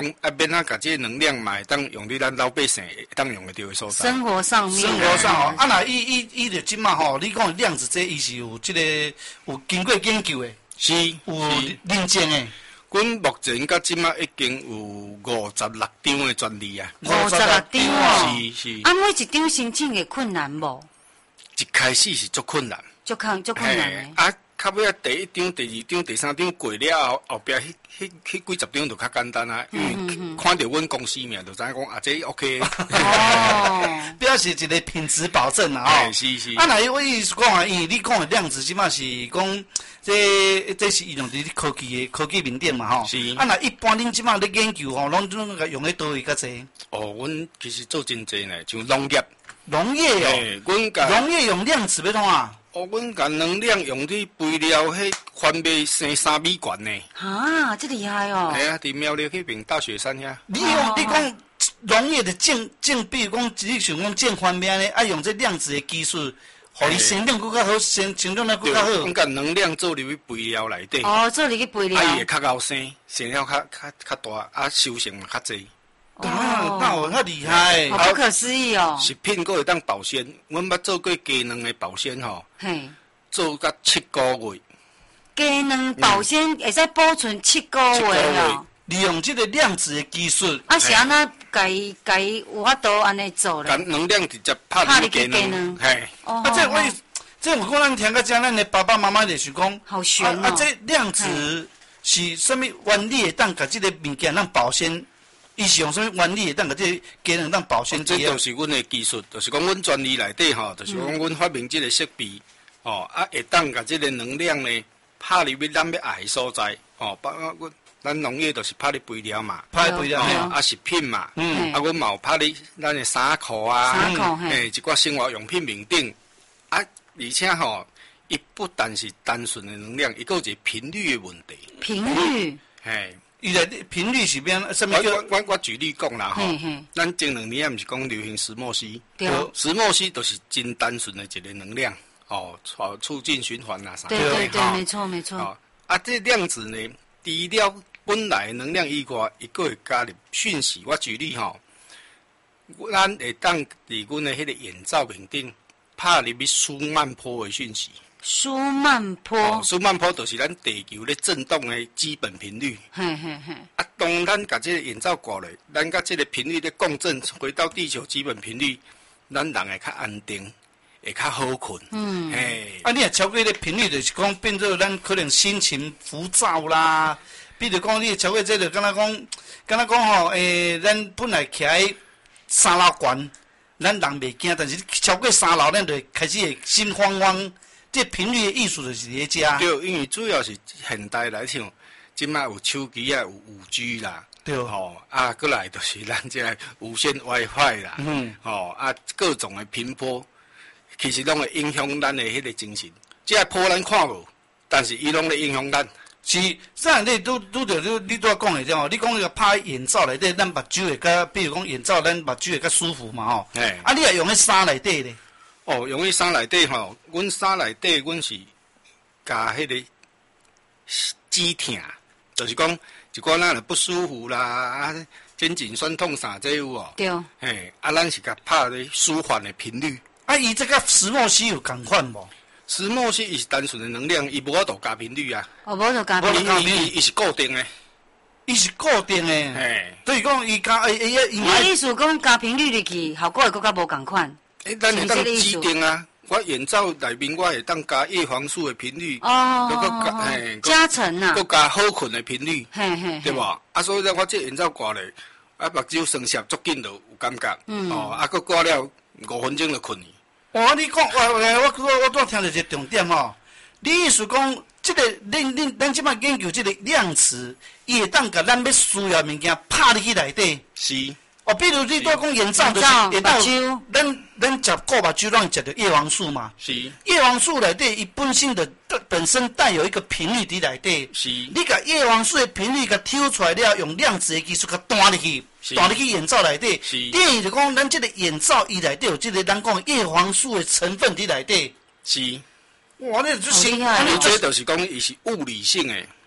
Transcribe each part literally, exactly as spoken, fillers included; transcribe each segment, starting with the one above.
啊，免啊，甲这能量嘛，会当用伫咱老百姓会当用得到的所在。 生活上面， 生活上哦，啊那伊伊伊就即马吼，你讲量子这伊是有即、这个有经过研究的， 是有认证的。 阮目前到即马已经有五十六张的专利啊。 五十六张哦。 是是。 啊，每一张申请会困难无？ 一开始是足困难。 足困足困难的。 啊，到尾第一张、第二张、第三张过了后，后壁迄迄迄几十张就较简单啊，因为看到阮公司名就知影讲啊，这 OK。 哦， 表示一个品质保证啊，哦。 是是。 啊，那我意思讲啊，因为你讲的量子即马是讲，这这是用伫科技的科技面顶嘛，吼。 是。 啊，那一般恁即马咧研究吼，拢拢个用咧倒位较济？ 哦，阮其实做真济呢，像农业。 农业哦。 诶，阮甲。 农业用量子要创啊？ 哦，阮甲能量用伫肥料，迄翻倍生三米悬呢。 啊，这厉害哦！ 系啊，伫苗栗迄边大雪山遐。 你用你讲农业的种种，比如讲，你想讲种番面呢，啊用这量子的技术，互伊生长更较好，生成长得更较好。 阮甲能量做入去肥料内底。 哦，做入去肥料。 啊，伊会较高生，生了较较较大，啊，收成嘛较济。 啊，那有较厉害， 好不可思议哦！ 食品佫会当保鲜，阮捌做过鸡卵的保鲜吼， 嘿， 做到七个月。 鸡卵保鲜会使保存七个月哦。 利用这个量子的技术， 啊是安那家己家己有法度安尼做咧？ 甲能量直接拍入鸡卵，嘿。 啊，这我这我讲咱听个讲，咱的爸爸妈妈就是讲， 好悬哦。 啊，这量子是什么原理会当甲这个物件让保鲜？伊是用什么原理会当甲这鸡卵当保鲜？ 这就是阮的技术，就是讲阮专利内底吼，就是讲阮发明这个设备，哦，啊会当甲这个能量呢拍入去咱要爱的所在，哦，包括阮咱农业就是拍入肥料嘛， 拍入肥料， 啊食品嘛，嗯，啊阮嘛有拍入咱的衫裤啊， 衫裤嘿， 一寡生活用品面顶，啊，而且吼，伊不但是单纯的能量，伊佫有一个频率的问题。 频率， 嘿。 伊的频率是变什么叫？ 我我我举例讲啦吼，咱前两年毋是讲流行石墨烯，石墨烯就是真单纯的一个能量，哦，促促进循环啊啥。 对对对，没错没错。 哦，啊，这量子呢，除了本来能量以外，伊佫会加入讯息。我举例吼，咱会当伫阮的迄个眼罩面顶拍入去舒曼波的讯息。 舒曼波， 哦，舒曼波就是咱地球咧震动的基本频率。 嘿嘿嘿。 啊，当咱甲这个眼罩挂落，咱甲这个频率咧共振，回到地球基本频率，咱人会较安定，会较好困。嗯。嘿。 啊，你若超过这频率，就是讲变做咱可能心情浮躁啦。比如讲，你超过这个，敢若讲，敢若讲吼，诶、欸，咱本来徛喺三楼悬，咱人袂惊，但是超过三楼，咱就开始会心慌慌。这频率的艺术就是咧遮。 对，因为主要是现代来讲，即卖有手机啊，有五 G 啦， 对， 吼、哦、啊，过来就是咱这个无线 WiFi 啦，嗯，吼、哦、啊，各种的频波，其实拢会影响咱的迄个精神。这个波咱看无，但是伊拢咧影响咱。 是，咱你拄拄着你你拄仔讲的这吼，你讲那个拍眼罩内底，咱目睭会较，比如讲眼罩，咱目睭会较舒服嘛吼。哎，啊，你也用喺衫内底咧？ 哦，用迄衫内底吼，阮衫内底阮是加迄个止痛，就是讲一寡咱若不舒服啦，啊，肩颈酸痛啥这有哦。 对。 嘿，啊，咱是甲拍咧舒缓的频率。 啊，伊这个石墨烯有共款无？ 石墨烯伊是单纯的能量，伊无法度加频率啊。 哦，无法度加频率。 伊伊伊是固定的。 伊是固定的。 嘿。 所以讲伊加伊伊伊。 伊意思讲加频率入去，效果会更加无共款。 诶，咱会当指定啊，我眼罩内面我会当加叶黄素的频率， 哦， 加嘿加成啊， 佮加好困的频率， 嘿嘿， 对无？啊，所以咧，我这眼罩挂咧，啊，目睭生涩足紧就有感觉，嗯，哦，啊，佮挂了五分钟就困去。 哦，你讲，我我我我拄听到一个重点吼，你意思讲，这个恁恁咱即摆研究这个量词，伊会当甲咱要需要物件拍入去内底。 是。 哦，比如你拄讲眼罩就是会当，咱咱食过目睭，咱食着叶黄素嘛。 是。 叶黄素内底伊本身的本身带有一个频率伫内底。 是。 你甲叶黄素的频率甲抽出来了，用量子的技术甲弹入去，弹入去眼罩内底。 是。 等于就讲咱这个眼罩伊内底有这个咱讲叶黄素的成分伫内底。 是。 哇，你就厉害！ 你这就是讲伊是物理性的。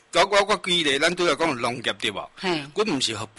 我我我举例，咱拄来讲农业对无？ 嘿， 阮毋是互